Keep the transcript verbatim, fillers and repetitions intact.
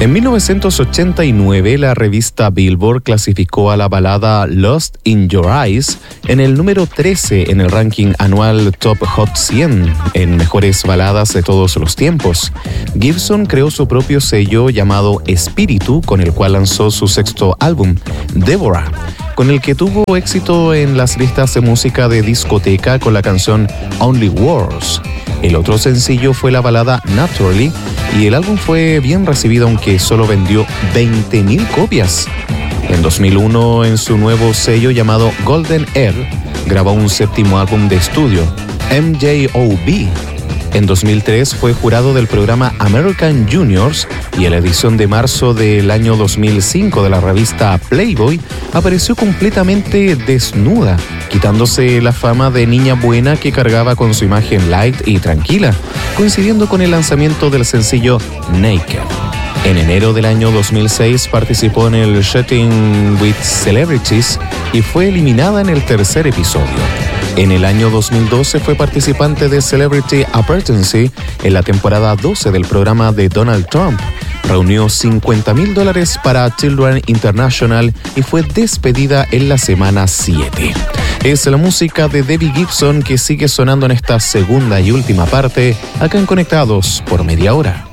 En mil novecientos ochenta y nueve, la revista Billboard clasificó a la balada Lost in Your Eyes en el número trece en el ranking anual Top Hot cien en mejores baladas de todos los tiempos. Gibson creó su propio sello llamado Espíritu, con el cual lanzó su sexto álbum, Deborah, con el que tuvo éxito en las listas de música de discoteca con la canción Only Words. El otro sencillo fue la balada Naturally, y el álbum fue bien recibido, aunque solo vendió veinte mil copias. En dos mil uno, en su nuevo sello llamado Golden Air, grabó un séptimo álbum de estudio, M J O B. En dos mil tres fue jurado del programa American Juniors, y en la edición de marzo del año dos mil cinco de la revista Playboy apareció completamente desnuda, quitándose la fama de niña buena que cargaba con su imagen light y tranquila, coincidiendo con el lanzamiento del sencillo Naked. En enero del año dos mil seis participó en el Shooting with Celebrities y fue eliminada en el tercer episodio. En el año dos mil doce fue participante de Celebrity Apprentice en la temporada doce del programa de Donald Trump. Reunió cincuenta mil dólares para Children International y fue despedida en la semana siete. Es la música de Debbie Gibson que sigue sonando en esta segunda y última parte, acá en Conectados por Media Hora.